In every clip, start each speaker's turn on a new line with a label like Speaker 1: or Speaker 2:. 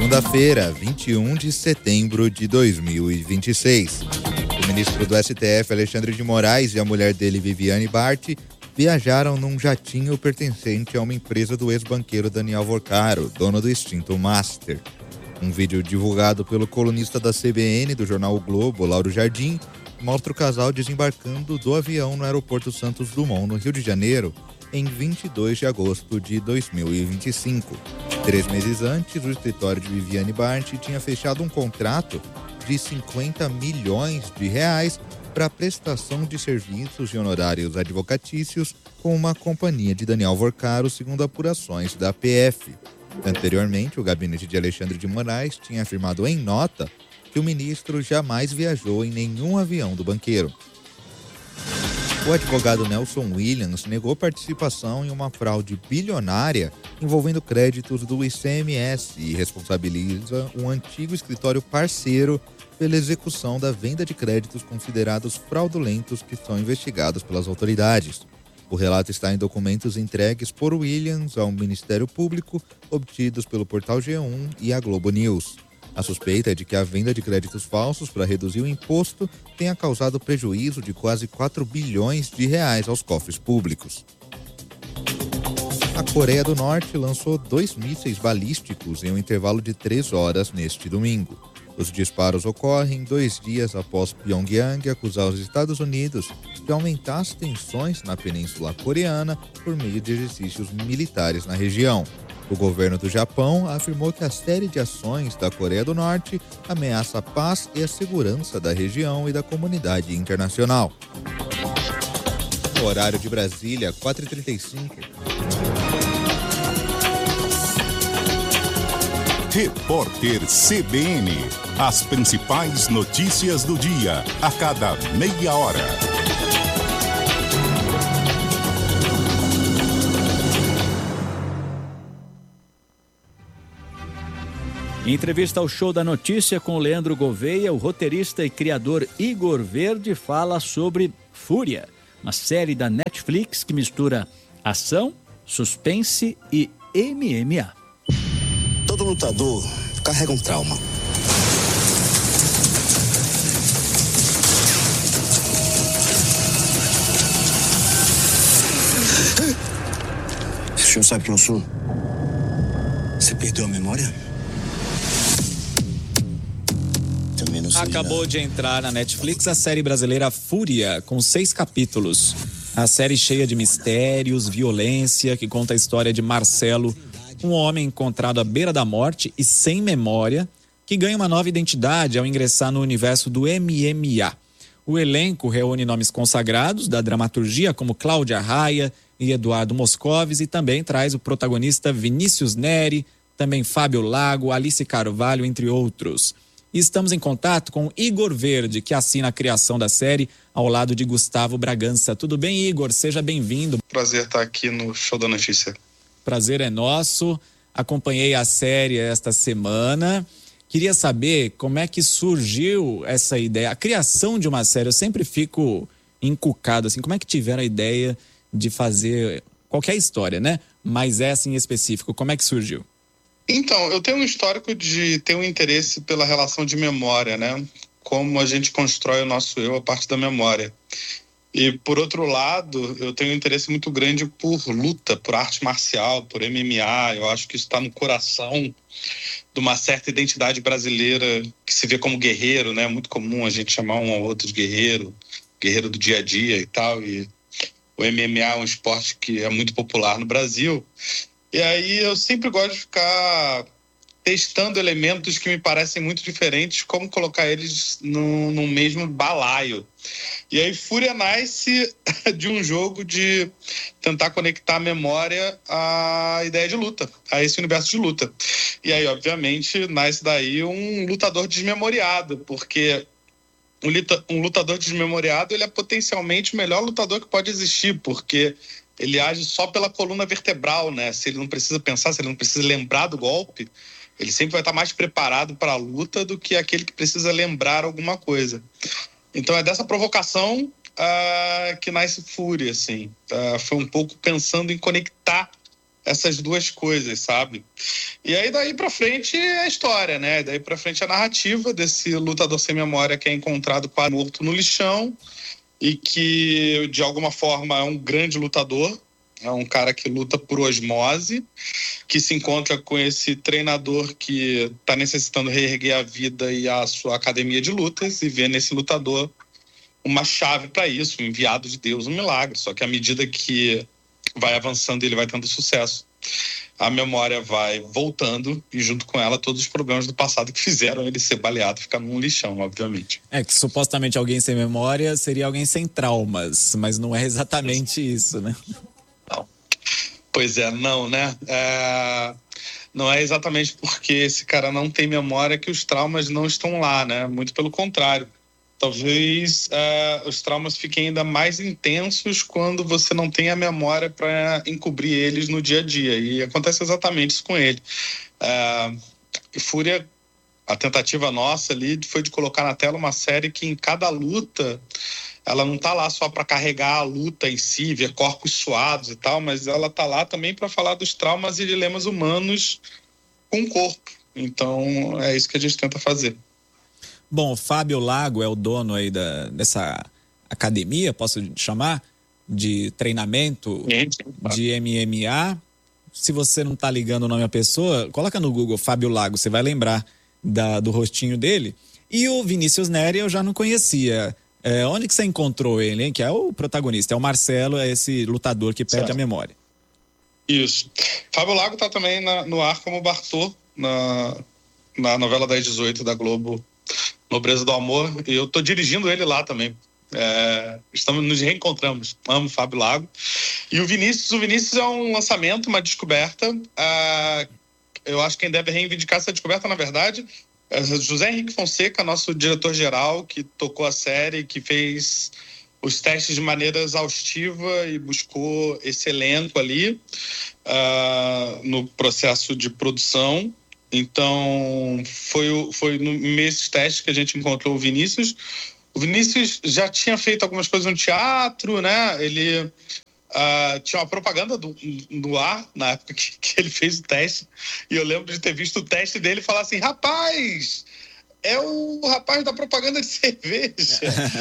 Speaker 1: Segunda-feira, 21 de setembro de 2026. O ministro do STF, Alexandre de Moraes, e a mulher dele, Viviane Bart, viajaram num jatinho pertencente a uma empresa do ex-banqueiro Daniel Vorcaro, dono do extinto Master. Um vídeo divulgado pelo colunista da CBN do jornal O Globo, Lauro Jardim, mostra o casal desembarcando do avião no aeroporto Santos Dumont, no Rio de Janeiro, em 22 de agosto de 2025. 3 meses antes, o escritório de Viviane Bart tinha fechado um contrato de 50 milhões de reais para prestação de serviços e honorários advocatícios com uma companhia de Daniel Vorcaro, segundo apurações da PF. Anteriormente, o gabinete de Alexandre de Moraes tinha afirmado em nota que o ministro jamais viajou em nenhum avião do banqueiro. O advogado Nelson Williams negou participação em uma fraude bilionária envolvendo créditos do ICMS e responsabiliza um antigo escritório parceiro pela execução da venda de créditos considerados fraudulentos que são investigados pelas autoridades. O relato está em documentos entregues por Williams ao Ministério Público, obtidos pelo portal G1 e a Globo News. A suspeita é de que a venda de créditos falsos para reduzir o imposto tenha causado prejuízo de quase 4 bilhões de reais aos cofres públicos. A Coreia do Norte lançou 2 mísseis balísticos em um intervalo de 3 horas neste domingo. Os disparos ocorrem 2 dias após Pyongyang acusar os Estados Unidos de aumentar as tensões na Península Coreana por meio de exercícios militares na região. O governo do Japão afirmou que a série de ações da Coreia do Norte ameaça a paz e a segurança da região e da comunidade internacional. O horário de Brasília, 4h35.
Speaker 2: Repórter CBN. As principais notícias do dia, a cada meia hora.
Speaker 3: Em entrevista ao Show da Notícia com o Leandro Gouveia, o roteirista e criador Igor Verde fala sobre Fúria, uma série da Netflix que mistura ação, suspense e MMA.
Speaker 4: Todo lutador carrega um trauma. O senhor sabe quem eu sou? Você perdeu a memória?
Speaker 5: Acabou de entrar na Netflix a série brasileira Fúria, com 6 capítulos. A série cheia de mistérios, violência, que conta a história de Marcelo, um homem encontrado à beira da morte e sem memória, que ganha uma nova identidade ao ingressar no universo do MMA. O elenco reúne nomes consagrados da dramaturgia como Cláudia Raia e Eduardo Moscovis e também traz o protagonista Vinícius Neri, também Fábio Lago, Alice Carvalho, entre outros. E estamos em contato com Igor Verde, que assina a criação da série ao lado de Gustavo Bragança. Tudo bem, Igor? Seja bem-vindo.
Speaker 6: Prazer estar aqui no Show da Notícia.
Speaker 5: Prazer é nosso. Acompanhei a série esta semana. Queria saber como é que surgiu essa ideia, a criação de uma série. Eu sempre fico encucado, assim, como é que tiveram a ideia de fazer qualquer história, né? Mas essa em específico, como é que surgiu?
Speaker 6: Então, eu tenho um histórico de ter um interesse pela relação de memória, né? Como a gente constrói o nosso eu a partir da memória. E, por outro lado, eu tenho um interesse muito grande por luta, por arte marcial, por MMA. Eu acho que isso está no coração de uma certa identidade brasileira que se vê como guerreiro, né? Muito comum a gente chamar um ao outro de guerreiro, guerreiro do dia a dia e tal. E o MMA é um esporte que é muito popular no Brasil. E aí eu sempre gosto de ficar testando elementos que me parecem muito diferentes, como colocar eles no mesmo balaio. E aí Fúria nasce de um jogo de tentar conectar a memória à ideia de luta, a esse universo de luta. E aí, obviamente, nasce daí um lutador desmemoriado, porque um lutador desmemoriado ele é potencialmente o melhor lutador que pode existir, porque ele age só pela coluna vertebral, né? Se ele não precisa pensar, se ele não precisa lembrar do golpe, ele sempre vai estar mais preparado para a luta do que aquele que precisa lembrar alguma coisa. Então é dessa provocação que nasce Fúria, assim. Foi um pouco pensando em conectar essas duas coisas, sabe? E aí daí pra frente é a história, né? Daí pra frente a narrativa desse lutador sem memória que é encontrado quase morto no lixão e que de alguma forma é um grande lutador, é um cara que luta por osmose, que se encontra com esse treinador que está necessitando reerguer a vida e a sua academia de lutas e vê nesse lutador uma chave para isso, um enviado de Deus, um milagre. Só que à medida que vai avançando e ele vai tendo sucesso, a memória vai voltando e junto com ela todos os problemas do passado que fizeram ele ser baleado e ficar num lixão, obviamente.
Speaker 5: É que supostamente alguém sem memória seria alguém sem traumas, mas não é exatamente isso, né?
Speaker 6: Não. Pois é, não, né? Não é exatamente porque esse cara não tem memória que os traumas não estão lá, né? Muito pelo contrário. Talvez os traumas fiquem ainda mais intensos quando você não tem a memória para encobrir eles no dia a dia. E acontece exatamente isso com ele. E Fúria, a tentativa nossa ali foi de colocar na tela uma série que em cada luta ela não tá lá só para carregar a luta em si, ver corpos suados e tal, mas ela tá lá também para falar dos traumas e dilemas humanos com o corpo. Então é isso que a gente tenta fazer.
Speaker 5: Bom, o Fábio Lago é o dono aí dessa academia, posso chamar, de treinamento de MMA. Se você não tá ligando o nome à pessoa, coloca no Google Fábio Lago, você vai lembrar do rostinho dele. E o Vinícius Neri eu já não conhecia. Onde que você encontrou ele, hein? Que é o protagonista, é o Marcelo, é esse lutador que perde a memória.
Speaker 6: Isso. Fábio Lago tá também no ar como Bartô, na novela 10/18 da Globo, Nobreza do Amor, e eu tô dirigindo ele lá também. Nos reencontramos. Amo Fábio Lago. E o Vinícius é um lançamento, uma descoberta. Eu acho que quem deve reivindicar essa descoberta, na verdade, é José Henrique Fonseca, nosso diretor-geral, que tocou a série, que fez os testes de maneira exaustiva e buscou esse elenco ali no processo de produção. Então, foi nesses testes que a gente encontrou o Vinícius. O Vinícius já tinha feito algumas coisas no teatro, né? Ele tinha uma propaganda do ar na época que ele fez o teste. E eu lembro de ter visto o teste dele e falar assim: rapaz, é o rapaz da propaganda de cerveja.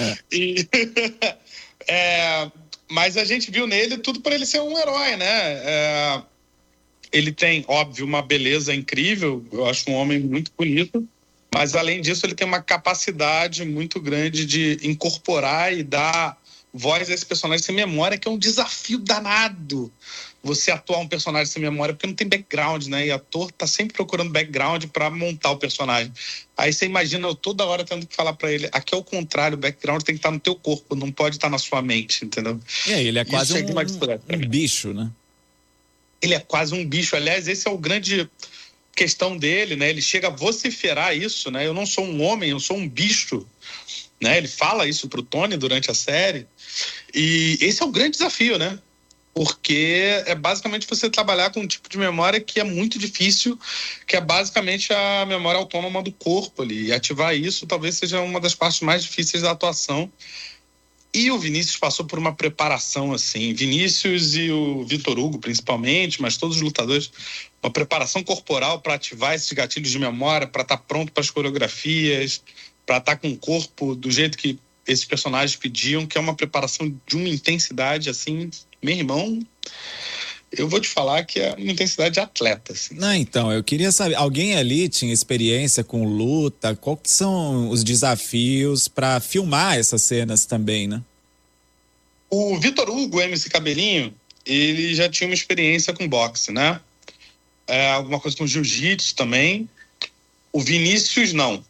Speaker 6: Mas a gente viu nele tudo para ele ser um herói, né? Ele tem, óbvio, uma beleza incrível. Eu acho um homem muito bonito. Mas, além disso, ele tem uma capacidade muito grande de incorporar e dar voz a esse personagem sem memória, que é um desafio danado. Você atuar um personagem sem memória, porque não tem background, né? E o ator tá sempre procurando background para montar o personagem. Aí você imagina eu toda hora tendo que falar para ele, aqui é o contrário, o background tem que estar no teu corpo, não pode estar na sua mente, entendeu?
Speaker 5: E aí, ele é quase um bicho, né?
Speaker 6: Ele é quase um bicho. Aliás, esse é o grande questão dele, né? Ele chega a vociferar isso, né? Eu não sou um homem, eu sou um bicho, né? Ele fala isso pro Tony durante a série. E esse é o grande desafio, né? Porque é basicamente você trabalhar com um tipo de memória que é muito difícil, que é basicamente a memória autônoma do corpo ali. E ativar isso talvez seja uma das partes mais difíceis da atuação. E o Vinícius passou por uma preparação, assim, Vinícius e o Vitor Hugo, principalmente, mas todos os lutadores, uma preparação corporal para ativar esses gatilhos de memória, para estar pronto para as coreografias, para estar com o corpo do jeito que esses personagens pediam, que é uma preparação de uma intensidade, assim, meu irmão, eu vou te falar que é uma intensidade de atleta, assim.
Speaker 5: Não, então, eu queria saber, alguém ali tinha experiência com luta? Qual que são os desafios para filmar essas cenas também, né?
Speaker 6: O Vitor Hugo, MC Cabelinho, ele já tinha uma experiência com boxe, né? Alguma coisa com jiu-jitsu também. O Vinícius, não.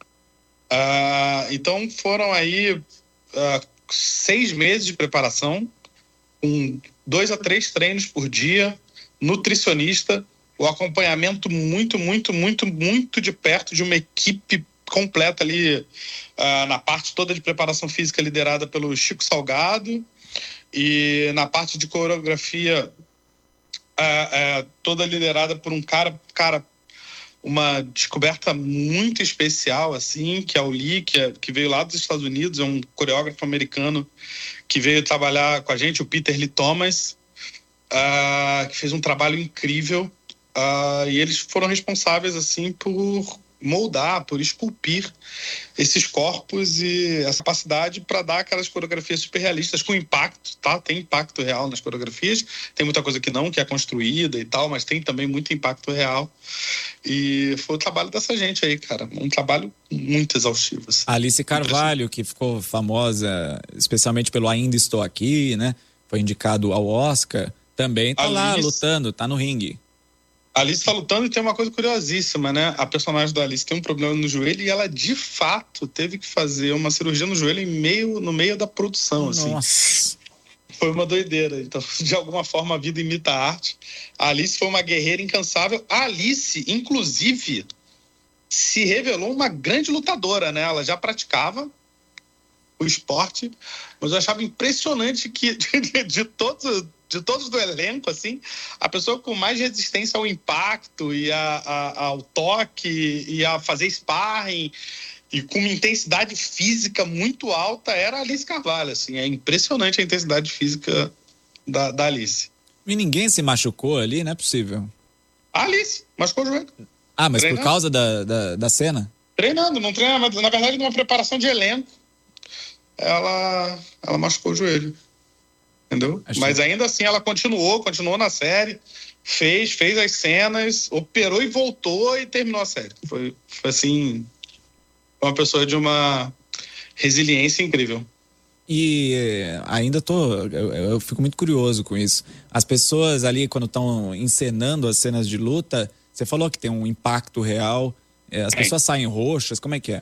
Speaker 6: Então, foram aí 6 meses de preparação, com 2 a 3 treinos por dia, nutricionista, o acompanhamento muito, muito, muito, muito de perto de uma equipe completa ali, na parte toda de preparação física liderada pelo Chico Salgado e na parte de coreografia toda liderada por um cara, uma descoberta muito especial, assim, que é o Lee, que veio lá dos Estados Unidos, é um coreógrafo americano que veio trabalhar com a gente, o Peter Lee Thomas, que fez um trabalho incrível. e eles foram responsáveis, assim, por moldar, por esculpir esses corpos e essa capacidade para dar aquelas coreografias super realistas com impacto, tá? Tem impacto real nas coreografias, tem muita coisa que não, que é construída e tal, mas tem também muito impacto real. E foi o trabalho dessa gente aí, cara, um trabalho muito exaustivo. Assim.
Speaker 5: Alice Carvalho, que ficou famosa especialmente pelo Ainda Estou Aqui, né? Foi indicado ao Oscar, também tá lá lutando, tá no ringue.
Speaker 6: A Alice tá lutando e tem uma coisa curiosíssima, né? A personagem da Alice tem um problema no joelho e ela, de fato, teve que fazer uma cirurgia no joelho no meio da produção, assim.
Speaker 5: Nossa.
Speaker 6: Foi uma doideira. Então, de alguma forma, a vida imita a arte. A Alice foi uma guerreira incansável. A Alice, inclusive, se revelou uma grande lutadora, né? Ela já praticava o esporte, mas eu achava impressionante que de todos do elenco, assim, a pessoa com mais resistência ao impacto e ao toque e a fazer sparring e com uma intensidade física muito alta era a Alice Carvalho, assim. É impressionante a intensidade física da Alice.
Speaker 5: E ninguém se machucou ali, não é possível.
Speaker 6: A Alice machucou o joelho.
Speaker 5: Ah, mas treinando. Por causa da cena?
Speaker 6: Treinando, não treinava, mas na verdade numa preparação de elenco ela machucou o joelho. Entendeu? Mas ainda assim ela continuou na série, fez as cenas, operou e voltou e terminou a série. Foi assim, uma pessoa de uma resiliência incrível.
Speaker 5: E ainda eu fico muito curioso com isso. As pessoas ali, quando estão encenando as cenas de luta, você falou que tem um impacto real, as pessoas saem roxas, como é que é?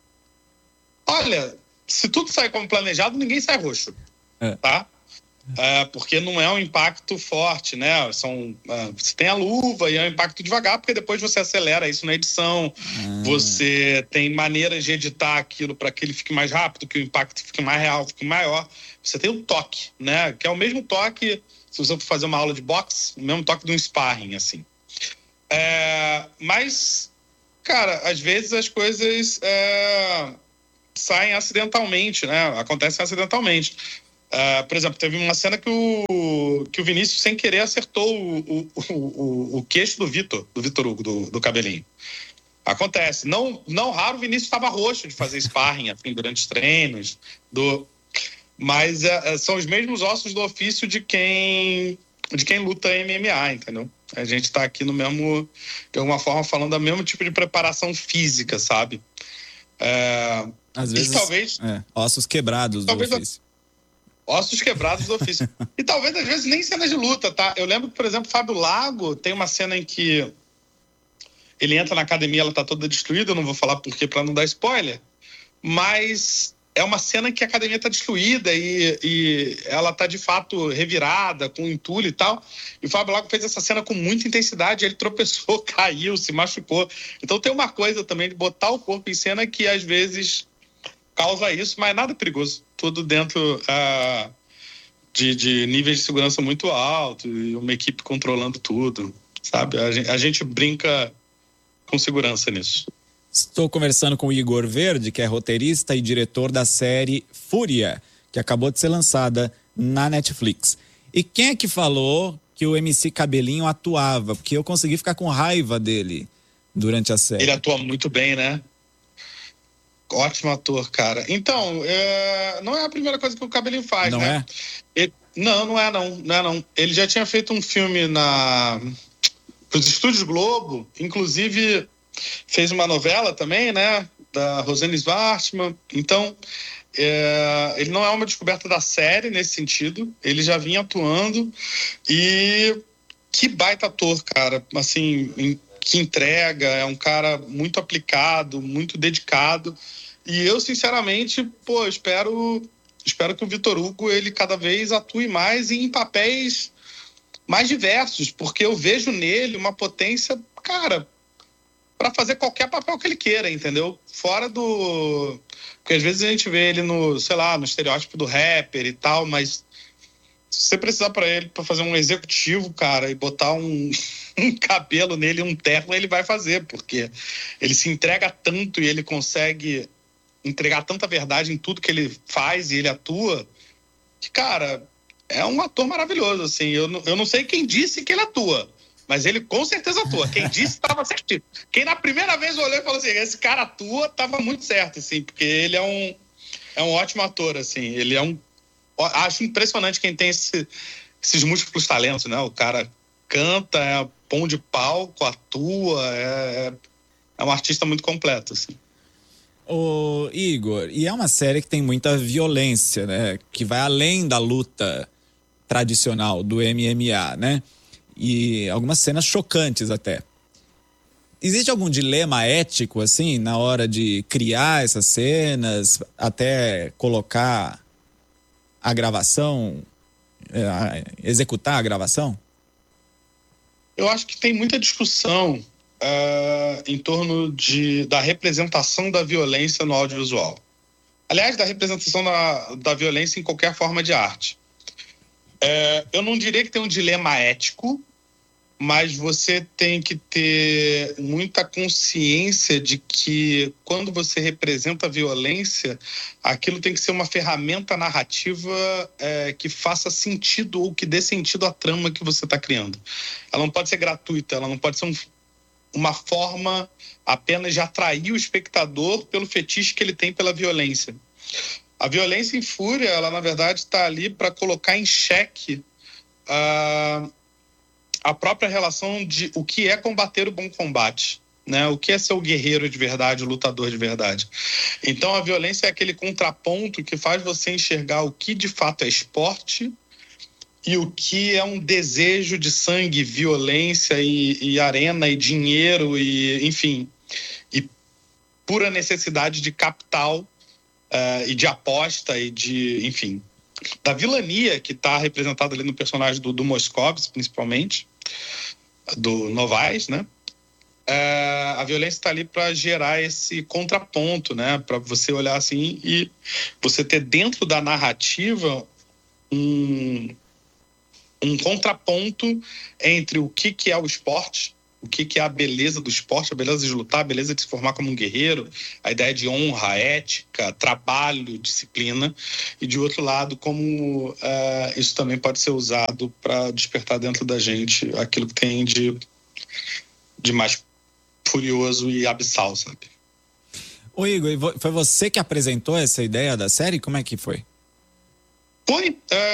Speaker 6: Olha, se tudo sai como planejado, ninguém sai roxo, tá? Porque não é um impacto forte, né? Você tem a luva e é um impacto devagar, porque depois você acelera isso na edição. Você tem maneiras de editar aquilo para que ele fique mais rápido, que o impacto fique mais real, fique maior. Você tem o toque, né? Que é o mesmo toque, se você for fazer uma aula de boxe, o mesmo toque de um sparring, assim. Mas, cara, às vezes as coisas saem acidentalmente, né? Acontecem acidentalmente. Por exemplo, teve uma cena que o Vinícius, sem querer, acertou o queixo do Vitor Hugo, do cabelinho. Acontece. Não raro o Vinícius estava roxo de fazer sparring assim, durante os treinos. Mas são os mesmos ossos do ofício de quem luta MMA, entendeu? A gente está aqui no mesmo, de alguma forma, falando do mesmo tipo de preparação física, sabe?
Speaker 5: Às vezes, talvez, ossos quebrados do ofício.
Speaker 6: Ossos quebrados do ofício. E talvez, às vezes, nem cenas de luta, tá? Eu lembro que, por exemplo, Fábio Lago tem uma cena em que ele entra na academia, ela tá toda destruída, eu não vou falar por quê pra não dar spoiler, mas é uma cena que a academia tá destruída e ela tá, de fato, revirada, com entulho e tal. E o Fábio Lago fez essa cena com muita intensidade, ele tropeçou, caiu, se machucou. Então tem uma coisa também de botar o corpo em cena que, às vezes, causa isso, mas nada perigoso. Tudo dentro de níveis de segurança muito altos e uma equipe controlando tudo, sabe? A gente brinca com segurança nisso.
Speaker 5: Estou conversando com o Igor Verde, que é roteirista e diretor da série Fúria, que acabou de ser lançada na Netflix. E quem é que falou que o MC Cabelinho atuava? Porque eu consegui ficar com raiva dele durante a série.
Speaker 6: Ele atua muito bem, né? Ótimo ator, cara. Então, não é a primeira coisa que o Cabelinho faz,
Speaker 5: não
Speaker 6: né? Não é. Ele já tinha feito um filme para os Estúdios Globo, inclusive fez uma novela também, né? Da Rosane Svartman. Então, ele não é uma descoberta da série nesse sentido. Ele já vinha atuando e que baita ator, cara. Assim, que entrega, é um cara muito aplicado, muito dedicado. E eu, sinceramente, espero que o Vitor Hugo, ele cada vez atue mais em papéis mais diversos, porque eu vejo nele uma potência, cara, para fazer qualquer papel que ele queira, entendeu? Fora do... Porque às vezes a gente vê ele no estereótipo do rapper e tal, mas se você precisar para ele para fazer um executivo, cara, e botar um cabelo nele, um terno, ele vai fazer, porque ele se entrega tanto e ele consegue entregar tanta verdade em tudo que ele faz e ele atua, que, cara, é um ator maravilhoso, assim. Eu não sei quem disse que ele atua, Mas ele com certeza atua. Quem disse estava certinho. Quem na primeira vez olhou e falou assim, esse cara atua, estava muito certo, assim, porque ele é um ótimo ator, assim. Ele é acho impressionante quem tem esses múltiplos talentos, né? O cara canta, é pão de palco, atua, é um artista muito completo, assim.
Speaker 5: Ô, Igor, e é uma série que tem muita violência, né? Que vai além da luta tradicional do MMA, né? E algumas cenas chocantes até. Existe algum dilema ético, assim, na hora de criar essas cenas, até colocar a gravação, executar a gravação?
Speaker 6: Eu acho que tem muita discussão em torno da representação da violência no audiovisual. Aliás, da representação da violência em qualquer forma de arte. Eu não diria que tem um dilema ético, mas você tem que ter muita consciência de que quando você representa a violência, aquilo tem que ser uma ferramenta narrativa que faça sentido ou que dê sentido à trama que você está criando. Ela não pode ser gratuita, ela não pode ser uma forma apenas de atrair o espectador pelo fetiche que ele tem pela violência. A violência em Fúria, ela na verdade está ali para colocar em xeque a própria relação de o que é combater o bom combate, né? O que é ser o guerreiro de verdade, o lutador de verdade. Então a violência é aquele contraponto que faz você enxergar o que de fato é esporte e o que é um desejo de sangue, violência e arena e dinheiro e, enfim, e pura necessidade de capital e de aposta e de, enfim, da vilania que está representada ali no personagem do Moscovitz, principalmente, do Novaes, né? A violência está ali para gerar esse contraponto, né? Para você olhar assim e você ter dentro da narrativa um contraponto entre o que é o esporte, o que é a beleza do esporte, a beleza de lutar, a beleza de se formar como um guerreiro, a ideia de honra, ética, trabalho, disciplina, e de outro lado, como isso também pode ser usado para despertar dentro da gente aquilo que tem de mais furioso e abissal, sabe?
Speaker 5: Ô Igor, foi você que apresentou essa ideia da série? Como é que foi?
Speaker 6: Foi.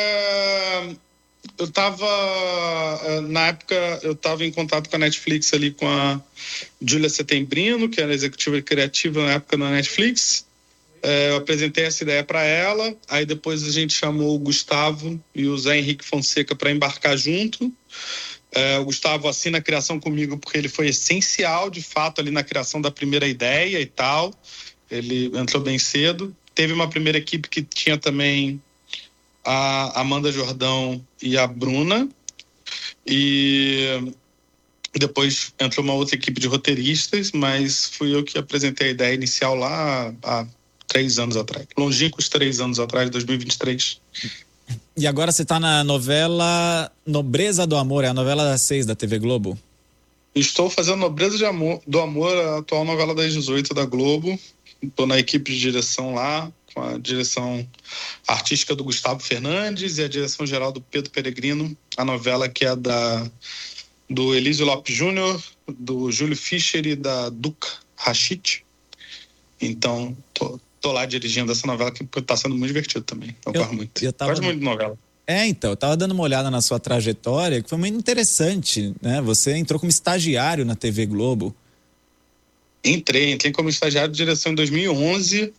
Speaker 6: Eu estava, na época, eu estava em contato com a Netflix ali com a Júlia Setembrino, que era executiva criativa na época na Netflix. Eu apresentei essa ideia para ela, aí depois a gente chamou o Gustavo e o Zé Henrique Fonseca para embarcar junto. O Gustavo assina a criação comigo porque ele foi essencial, de fato, ali na criação da primeira ideia e tal. Ele entrou bem cedo. Teve uma primeira equipe que tinha também a Amanda Jordão e a Bruna, e depois entrou uma outra equipe de roteiristas, mas fui eu que apresentei a ideia inicial lá há 3 anos atrás, longínquos 3 anos atrás, 2023.
Speaker 5: E agora você está na novela Nobreza do Amor, é a novela das 6 da TV Globo?
Speaker 6: Estou fazendo Nobreza do Amor, a atual novela das 18 da Globo. Estou na equipe de direção lá, com a direção artística do Gustavo Fernandes e a direção geral do Pedro Peregrino. A novela que é do Elísio Lopes Júnior, do Júlio Fischer e da Duca Rachid. Então, tô lá dirigindo essa novela que está sendo muito divertido também. Eu gosto muito. Gosto muito de novela.
Speaker 5: Então, eu tava dando uma olhada na sua trajetória, que foi muito interessante, né? Você entrou como estagiário na TV Globo.
Speaker 6: Entrei como estagiário de direção em 2011.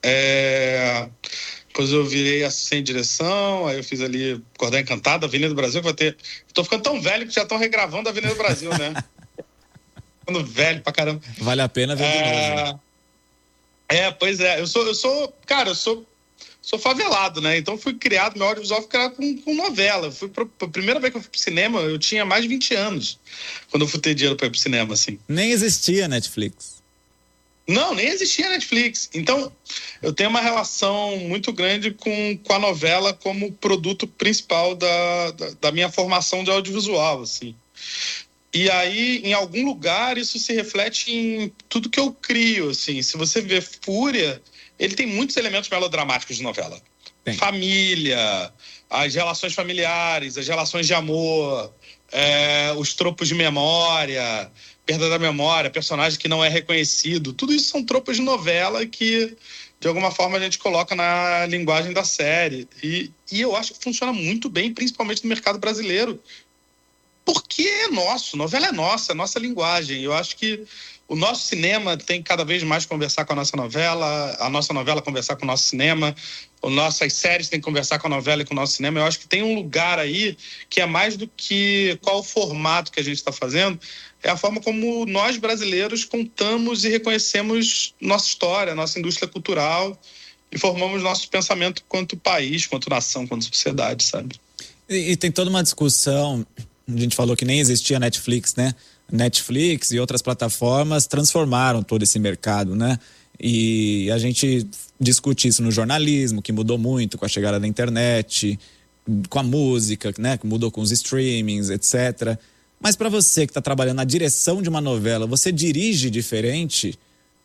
Speaker 6: Depois eu virei assistente de direção, aí eu fiz ali Cordão Encantado, Avenida do Brasil, que vai ter... Tô ficando tão velho que já estão regravando a Avenida do Brasil, né? Ficando velho pra caramba.
Speaker 5: Vale a pena ver de novo.
Speaker 6: Pois é. Eu sou favelado, né? Então fui criado, meu audiovisual foi criado com novela. A primeira vez que eu fui pro cinema, eu tinha mais de 20 anos, quando eu fui ter dinheiro pra ir pro cinema, assim.
Speaker 5: Nem existia Netflix.
Speaker 6: Não, nem existia Netflix. Então, eu tenho uma relação muito grande com a novela como produto principal da minha formação de audiovisual, assim. E aí, em algum lugar, isso se reflete em tudo que eu crio, assim. Se você vê Fúria, ele tem muitos elementos melodramáticos de novela. Família, as relações familiares, as relações de amor, os tropos de memória, perda da memória, personagem que não é reconhecido. Tudo isso são tropos de novela que, de alguma forma, a gente coloca na linguagem da série. E eu acho que funciona muito bem, principalmente no mercado brasileiro. Porque é nosso, novela é nossa linguagem. Eu acho que o nosso cinema tem cada vez mais que conversar com a nossa novela conversar com o nosso cinema, nossas séries têm que conversar com a novela e com o nosso cinema. Eu acho que tem um lugar aí que é mais do que qual o formato que a gente está fazendo, é a forma como nós brasileiros contamos e reconhecemos nossa história, nossa indústria cultural e formamos nosso pensamento quanto país, quanto nação, quanto sociedade, sabe?
Speaker 5: E tem toda uma discussão, a gente falou que nem existia Netflix, né? Netflix e outras plataformas transformaram todo esse mercado, né? E a gente discute isso no jornalismo, que mudou muito com a chegada da internet, com a música, né? Que mudou com os streamings, etc. Mas para você que está trabalhando na direção de uma novela, você dirige diferente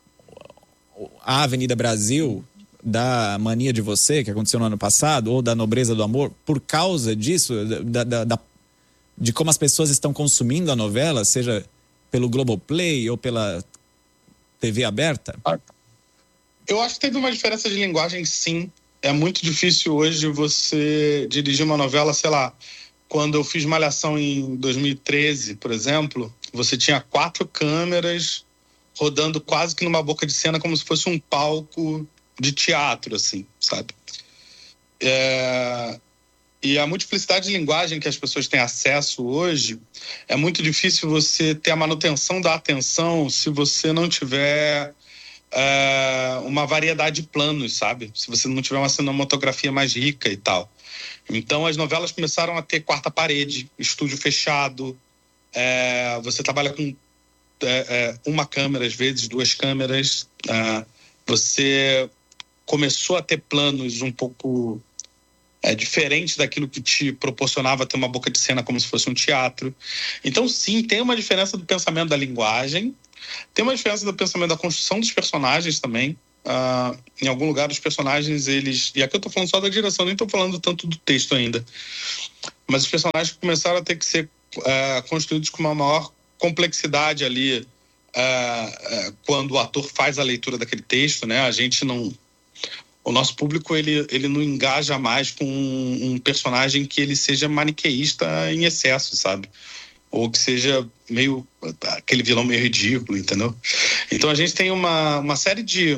Speaker 5: a Avenida Brasil da Mania de Você, que aconteceu no ano passado, ou da Nobreza do Amor, por causa disso, de como as pessoas estão consumindo a novela, seja pelo Globoplay ou pela TV aberta?
Speaker 6: Eu acho que teve uma diferença de linguagem, sim. É muito difícil hoje você dirigir uma novela, sei lá, quando eu fiz Malhação em 2013, por exemplo, você tinha 4 câmeras rodando quase que numa boca de cena, como se fosse um palco de teatro, assim, sabe? E a multiplicidade de linguagem que as pessoas têm acesso hoje, é muito difícil você ter a manutenção da atenção se você não tiver uma variedade de planos, sabe? Se você não tiver uma cinematografia mais rica e tal. Então, as novelas começaram a ter quarta parede, estúdio fechado, você trabalha com uma câmera, às vezes 2 câmeras, você começou a ter planos um pouco diferente daquilo que te proporcionava ter uma boca de cena como se fosse um teatro. Então, sim, tem uma diferença do pensamento da linguagem, tem uma diferença do pensamento da construção dos personagens também. Em algum lugar, os personagens, eles... E aqui eu estou falando só da direção, nem estou falando tanto do texto ainda. Mas os personagens começaram a ter que ser construídos com uma maior complexidade ali quando o ator faz a leitura daquele texto, né? A gente não... O nosso público, ele não engaja mais com um personagem que ele seja maniqueísta em excesso, sabe? Ou que seja meio... aquele vilão meio ridículo, entendeu? Então, a gente tem uma série de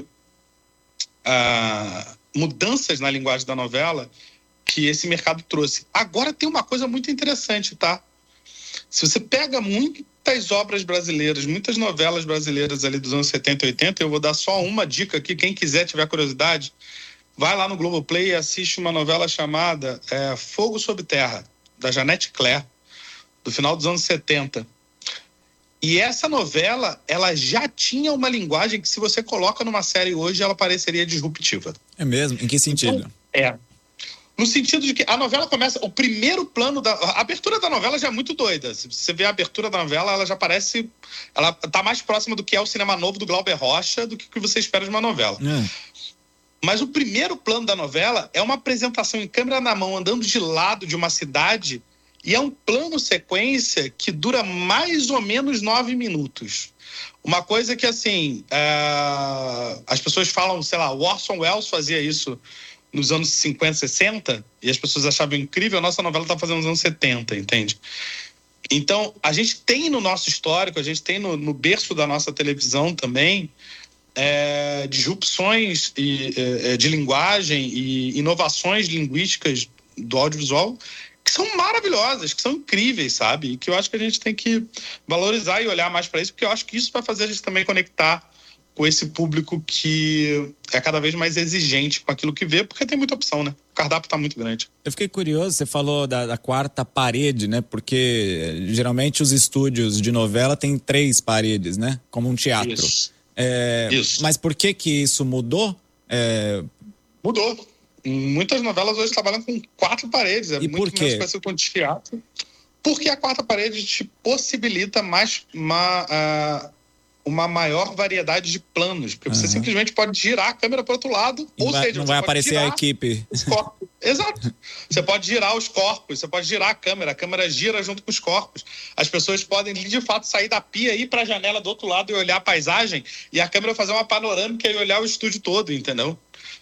Speaker 6: mudanças na linguagem da novela que esse mercado trouxe. Agora tem uma coisa muito interessante, tá? Se você pega muitas obras brasileiras, muitas novelas brasileiras ali dos anos 70 e 80, eu vou dar só uma dica aqui, quem quiser, tiver curiosidade, vai lá no Globoplay e assiste uma novela chamada Fogo Sob Terra, da Janete Claire, do final dos anos 70. E essa novela, ela já tinha uma linguagem que, se você coloca numa série hoje, ela pareceria disruptiva.
Speaker 5: É mesmo? Em que sentido?
Speaker 6: Então, no sentido de que a novela começa... O primeiro plano a abertura da novela já é muito doida. Se você vê a abertura da novela, ela já parece... Ela tá mais próxima do que é o cinema novo do Glauber Rocha do que o que você espera de uma novela. Mas o primeiro plano da novela é uma apresentação em câmera na mão, andando de lado de uma cidade, e é um plano sequência que dura mais ou menos 9 minutos. Uma coisa que, assim, as pessoas falam, sei lá, o Orson Welles fazia isso nos anos 50, 60, e as pessoas achavam incrível, a nossa novela está fazendo nos anos 70, entende? Então, a gente tem no nosso histórico, a gente tem no berço da nossa televisão também, disrupções de linguagem e inovações linguísticas do audiovisual que são maravilhosas, que são incríveis, sabe? E que eu acho que a gente tem que valorizar e olhar mais para isso, porque eu acho que isso vai fazer a gente também conectar com esse público que é cada vez mais exigente com aquilo que vê, porque tem muita opção, né? O cardápio tá muito grande.
Speaker 5: Eu fiquei curioso, você falou da quarta parede, né? Porque geralmente os estúdios de novela têm 3 paredes, né? Como um teatro.
Speaker 6: Isso.
Speaker 5: Mas por que isso mudou?
Speaker 6: Mudou. Muitas novelas hoje trabalham com 4 paredes.
Speaker 5: E
Speaker 6: muito
Speaker 5: por quê?
Speaker 6: mais parecido com o teatro. Porque a quarta parede te possibilita mais uma maior variedade de planos, porque você simplesmente pode girar a câmera para o outro lado,
Speaker 5: ou seja, não vai aparecer a equipe.
Speaker 6: Exato. Você pode girar os corpos, você pode girar a câmera gira junto com os corpos. As pessoas podem, de fato, sair da pia, ir para a janela do outro lado e olhar a paisagem, e a câmera fazer uma panorâmica e olhar o estúdio todo, entendeu?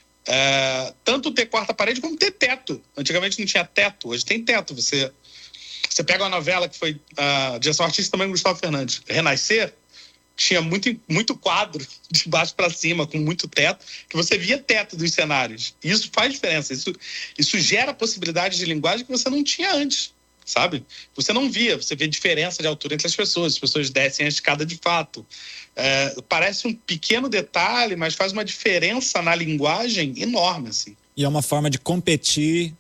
Speaker 6: Tanto ter quarta parede como ter teto. Antigamente não tinha teto, hoje tem teto. Você pega uma novela que foi direção artística também, Gustavo Fernandes, Renascer, tinha muito quadro de baixo para cima, com muito teto, que você via teto dos cenários. E isso faz diferença. Isso gera possibilidades de linguagem que você não tinha antes, sabe? Você não via, você vê diferença de altura entre as pessoas descem a escada de fato. Parece um pequeno detalhe, mas faz uma diferença na linguagem enorme, assim.
Speaker 5: E é uma forma de competir,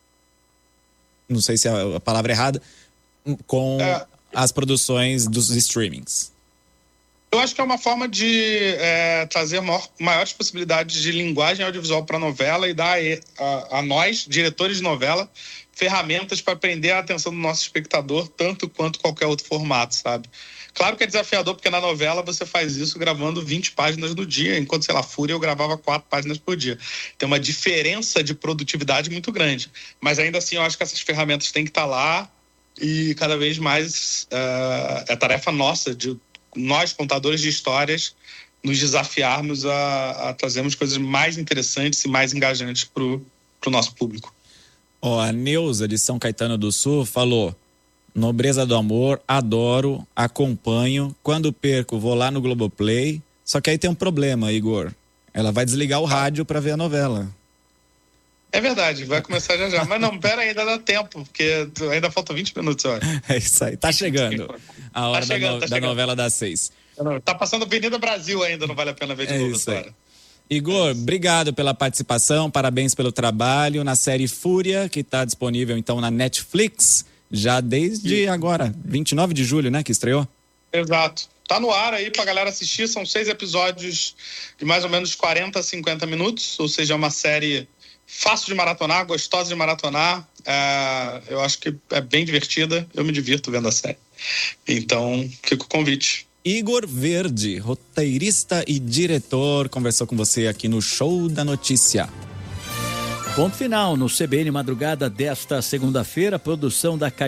Speaker 5: não sei se é a palavra errada, com as produções dos streamings.
Speaker 6: Eu acho que é uma forma de trazer maiores possibilidades de linguagem audiovisual para a novela e dar a nós, diretores de novela, ferramentas para prender a atenção do nosso espectador, tanto quanto qualquer outro formato, sabe? Claro que é desafiador, porque na novela você faz isso gravando 20 páginas no dia, enquanto, sei lá, Fúria eu gravava 4 páginas por dia. Tem uma diferença de produtividade muito grande. Mas ainda assim eu acho que essas ferramentas têm que estar lá e cada vez mais é tarefa nossa de nós, contadores de histórias, nos desafiarmos a trazermos coisas mais interessantes e mais engajantes pro nosso público.
Speaker 5: A Neuza, de São Caetano do Sul, falou: Nobreza do Amor, adoro, acompanho, quando perco vou lá no Globoplay, só que aí tem um problema, Igor, ela vai desligar o rádio para ver a novela.
Speaker 6: É verdade, vai começar já. Mas não, pera, ainda dá tempo, porque ainda faltam 20 minutos, eu acho.
Speaker 5: É isso aí, tá chegando a hora da novela das 6.
Speaker 6: Tá passando Avenida Brasil ainda, não vale a pena ver de novo essa hora.
Speaker 5: Igor, obrigado pela participação, parabéns pelo trabalho na série Fúria, que está disponível então na Netflix, já desde agora, 29 de julho, né, que estreou?
Speaker 6: Exato. Tá no ar aí pra galera assistir, são 6 episódios de mais ou menos 40 a 50 minutos, ou seja, é uma série fácil de maratonar, gostosa de maratonar. Eu acho que é bem divertida, eu me divirto vendo a série. Então, fica o convite.
Speaker 5: Igor Verde, roteirista e diretor, conversou com você aqui no Show da Notícia.
Speaker 3: Ponto final no CBN Madrugada desta segunda-feira, produção da